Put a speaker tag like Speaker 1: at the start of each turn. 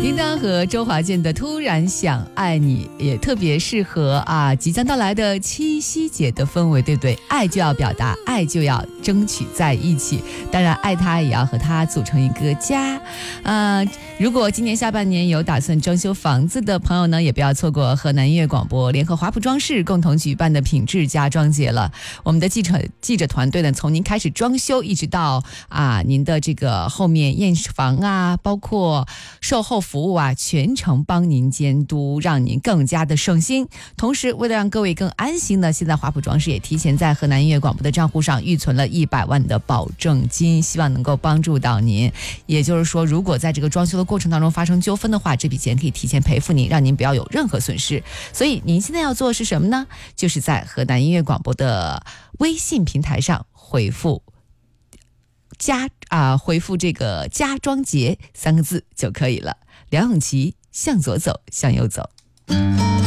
Speaker 1: 叮当和周华健的《突然想爱你》也特别适合即将到来的七夕节的氛围，对不对？爱就要表达，爱就要争取在一起，当然爱他也要和他组成一个家。如果今年下半年有打算装修房子的朋友呢，也不要错过河南音乐广播联合华普装饰共同举办的品质家装节了。我们的记者团队呢，从您开始装修一直到您的这个后面验房包括售后服务全程帮您监督，让您更加的省心。同时为了让各位更安心呢，现在华普装饰也提前在河南音乐广播的账户上预存了100万的保证金，希望能够帮助到您。也就是说，如果在这个装修的过程当中发生纠纷的话，这笔钱可以提前赔付您，让您不要有任何损失。所以您现在要做的是什么呢？就是在河南音乐广播的微信平台上回复这个家装节3个字就可以了。梁咏琪，向左走，向右走。